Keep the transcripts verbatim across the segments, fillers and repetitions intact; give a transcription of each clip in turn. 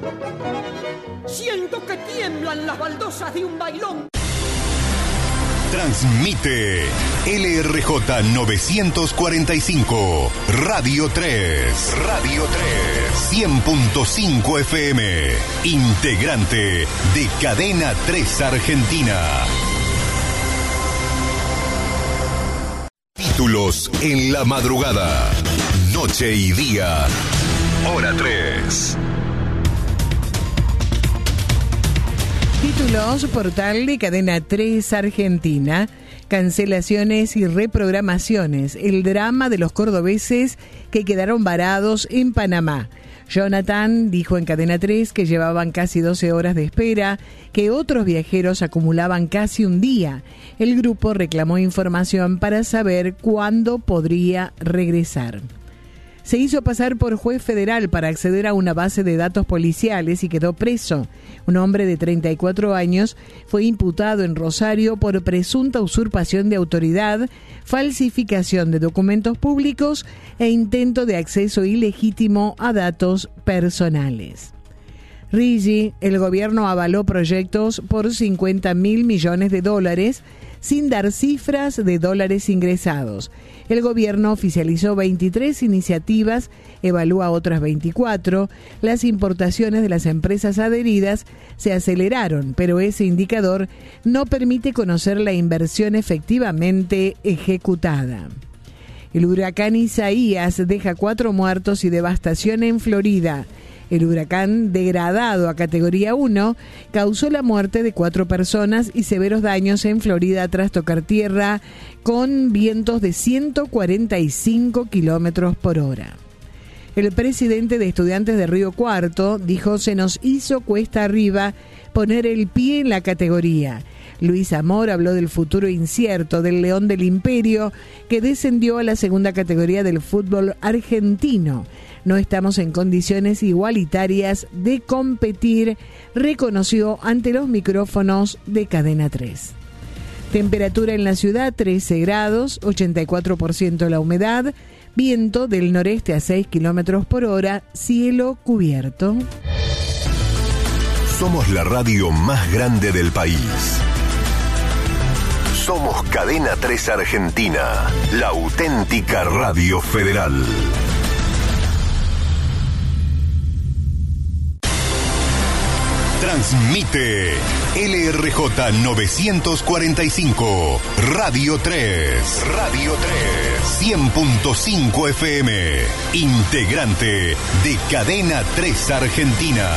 Siento que tiemblan las baldosas de un bailón. Transmite L R J novecientos cuarenta y cinco, Radio tres. Radio tres. cien punto cinco F M. Integrante de Cadena tres Argentina. Títulos en la madrugada. Noche y día. Hora tres. Títulos, portal de Cadena tres Argentina. Cancelaciones y reprogramaciones. El drama de los cordobeses que quedaron varados en Panamá. Jonathan dijo en Cadena tres que llevaban casi doce horas de espera, que otros viajeros acumulaban casi un día. El grupo reclamó información para saber cuándo podría regresar. Se hizo pasar por juez federal para acceder a una base de datos policiales y quedó preso. Un hombre de treinta y cuatro años fue imputado en Rosario por presunta usurpación de autoridad, falsificación de documentos públicos e intento de acceso ilegítimo a datos personales. Rigi, el gobierno avaló proyectos por cincuenta mil millones de dólares sin dar cifras de dólares ingresados. El gobierno oficializó veintitrés iniciativas, evalúa otras veinticuatro. Las importaciones de las empresas adheridas se aceleraron, pero ese indicador no permite conocer la inversión efectivamente ejecutada. El huracán Isaías deja cuatro muertos y devastación en Florida. El huracán, degradado a categoría uno, causó la muerte de cuatro personas y severos daños en Florida tras tocar tierra con vientos de ciento cuarenta y cinco kilómetros por hora. El presidente de Estudiantes de Río Cuarto dijo: se nos hizo cuesta arriba poner el pie en la categoría. Luis Amor habló del futuro incierto del León del Imperio, que descendió a la segunda categoría del fútbol argentino. No estamos en condiciones igualitarias de competir, reconoció ante los micrófonos de Cadena tres. Temperatura en la ciudad trece grados, ochenta y cuatro por ciento la humedad, viento del noreste a seis kilómetros por hora, cielo cubierto. Somos la radio más grande del país. Somos Cadena tres Argentina, la auténtica radio federal. Transmite L R J novecientos cuarenta y cinco, Radio tres. Radio tres. cien punto cinco F M. Integrante de Cadena tres Argentina.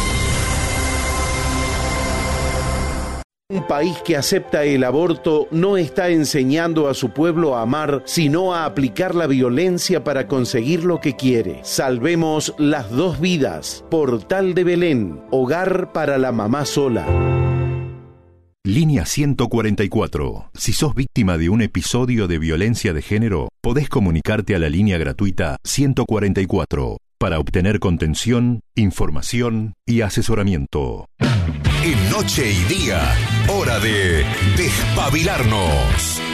Un país que acepta el aborto no está enseñando a su pueblo a amar, sino a aplicar la violencia para conseguir lo que quiere. Salvemos las dos vidas. Portal de Belén, hogar para la mamá sola. Línea ciento cuarenta y cuatro. Si sos víctima de un episodio de violencia de género, podés comunicarte a la línea gratuita ciento cuarenta y cuatro para obtener contención, información y asesoramiento. En Noche y Día, hora de despabilarnos.